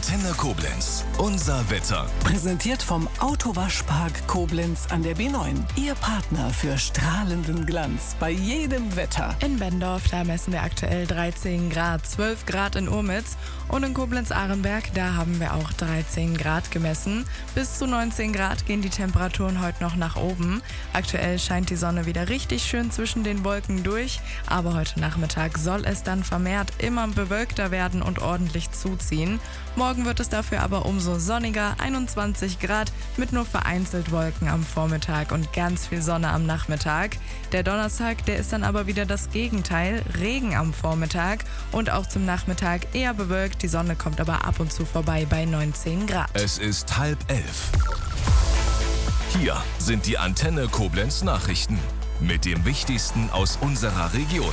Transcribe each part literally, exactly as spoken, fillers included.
Antenne Koblenz. Unser Wetter. Präsentiert vom Autowaschpark Koblenz an der B neun. Ihr Partner für strahlenden Glanz bei jedem Wetter. In Bendorf, da messen wir aktuell dreizehn Grad, zwölf Grad in Urmitz. Und in Koblenz-Ahrenberg, da haben wir auch dreizehn Grad gemessen. Bis zu neunzehn Grad gehen die Temperaturen heute noch nach oben. Aktuell scheint die Sonne wieder richtig schön zwischen den Wolken durch. Aber heute Nachmittag soll es dann vermehrt immer bewölkter werden und ordentlich zuziehen. Morgen wird es dafür aber umso sonniger, einundzwanzig Grad mit nur vereinzelt Wolken am Vormittag und ganz viel Sonne am Nachmittag. Der Donnerstag, der ist dann aber wieder das Gegenteil, Regen am Vormittag und auch zum Nachmittag eher bewölkt. Die Sonne kommt aber ab und zu vorbei bei neunzehn Grad. Es ist halb elf. Hier sind die Antenne Koblenz Nachrichten mit dem Wichtigsten aus unserer Region.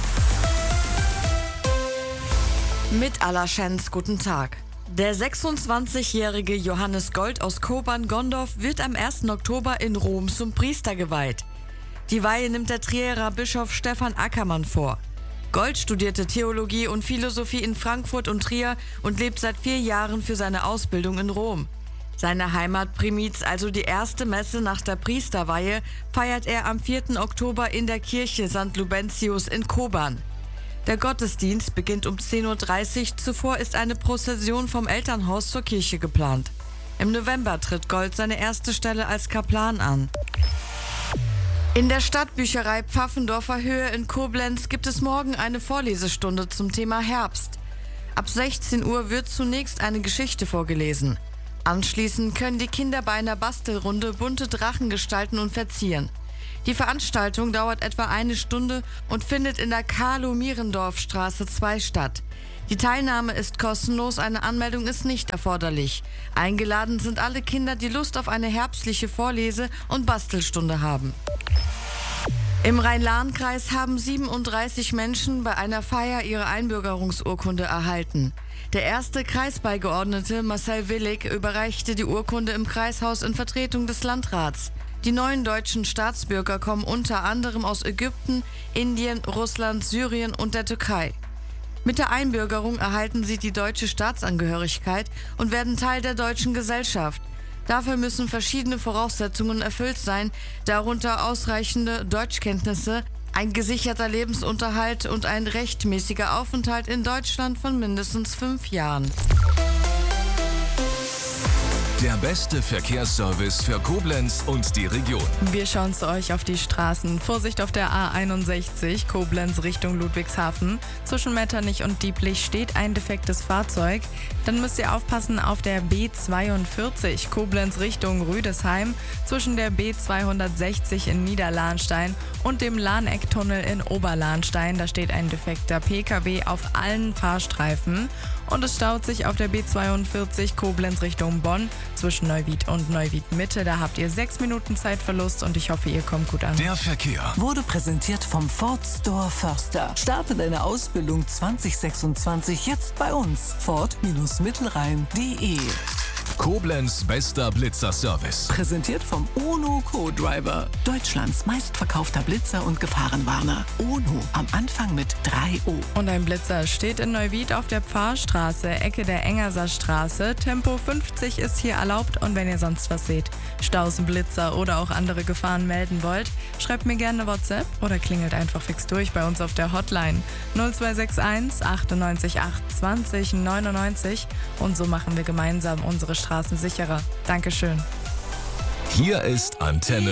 Mit aller Chance, guten Tag. Der sechsundzwanzigjährige Johannes Gold aus Kobern-Gondorf wird am ersten Oktober in Rom zum Priester geweiht. Die Weihe nimmt der Trierer Bischof Stefan Ackermann vor. Gold studierte Theologie und Philosophie in Frankfurt und Trier und lebt seit vier Jahren für seine Ausbildung in Rom. Seine Heimat Primiz, also die erste Messe nach der Priesterweihe, feiert er am vierten Oktober in der Kirche Sankt Lubentius in Kobern. Der Gottesdienst beginnt um zehn Uhr dreißig, zuvor ist eine Prozession vom Elternhaus zur Kirche geplant. Im November tritt Gold seine erste Stelle als Kaplan an. In der Stadtbücherei Pfaffendorfer Höhe in Koblenz gibt es morgen eine Vorlesestunde zum Thema Herbst. Ab sechzehn Uhr wird zunächst eine Geschichte vorgelesen. Anschließend können die Kinder bei einer Bastelrunde bunte Drachen gestalten und verzieren. Die Veranstaltung dauert etwa eine Stunde und findet in der Carlo-Mierendorf-Straße zwei statt. Die Teilnahme ist kostenlos, eine Anmeldung ist nicht erforderlich. Eingeladen sind alle Kinder, die Lust auf eine herbstliche Vorlese- und Bastelstunde haben. Im Rhein-Lahn-Kreis haben siebenunddreißig Menschen bei einer Feier ihre Einbürgerungsurkunde erhalten. Der erste Kreisbeigeordnete Marcel Willig überreichte die Urkunde im Kreishaus in Vertretung des Landrats. Die neuen deutschen Staatsbürger kommen unter anderem aus Ägypten, Indien, Russland, Syrien und der Türkei. Mit der Einbürgerung erhalten sie die deutsche Staatsangehörigkeit und werden Teil der deutschen Gesellschaft. Dafür müssen verschiedene Voraussetzungen erfüllt sein, darunter ausreichende Deutschkenntnisse, ein gesicherter Lebensunterhalt und ein rechtmäßiger Aufenthalt in Deutschland von mindestens fünf Jahren. Der beste Verkehrsservice für Koblenz und die Region. Wir schauen zu euch auf die Straßen. Vorsicht auf der A einundsechzig, Koblenz Richtung Ludwigshafen. Zwischen Metternich und Dieblich steht ein defektes Fahrzeug. Dann müsst ihr aufpassen auf der B zweiundvierzig, Koblenz Richtung Rüdesheim. Zwischen der B zweihundertsechzig in Niederlahnstein und dem Lahnecktunnel in Oberlahnstein. Da steht ein defekter P K W auf allen Fahrstreifen. Und es staut sich auf der B zweiundvierzig Koblenz Richtung Bonn zwischen Neuwied und Neuwied Mitte. Da habt ihr sechs Minuten Zeitverlust und ich hoffe, ihr kommt gut an. Der Verkehr wurde präsentiert vom Ford Store Förster. Starte deine Ausbildung zwanzig sechsundzwanzig jetzt bei uns. Ford-Mittelrhein punkt de. Koblenz bester Blitzer-Service. Präsentiert vom UNO Co-Driver. Deutschlands meistverkaufter Blitzer und Gefahrenwarner. UNO am Anfang mit drei O. Und ein Blitzer steht in Neuwied auf der Pfarrstraße, Ecke der Engerser Straße. Tempo fünfzig ist hier erlaubt und wenn ihr sonst was seht, Staus, Blitzer oder auch andere Gefahren melden wollt, schreibt mir gerne eine WhatsApp oder klingelt einfach fix durch bei uns auf der Hotline null zwei sechs eins achtundneunzig acht zwanzig neunundneunzig und so machen wir gemeinsam unsere Straßen sicherer. Dankeschön. Hier ist Antenne